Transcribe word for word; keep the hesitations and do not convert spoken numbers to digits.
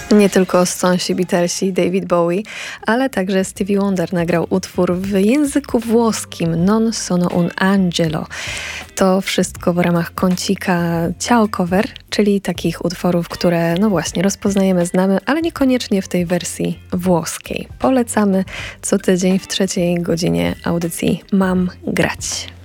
Nie tylko Stonsi, Beatlesi i David Bowie, ale także Stevie Wonder nagrał utwór w języku włoskim Non sono un angelo. To wszystko w ramach kącika Ciao Cover, czyli takich utworów, które no właśnie rozpoznajemy, znamy, ale niekoniecznie w tej wersji włoskiej. Polecamy co tydzień w trzeciej godzinie audycji Mam grać.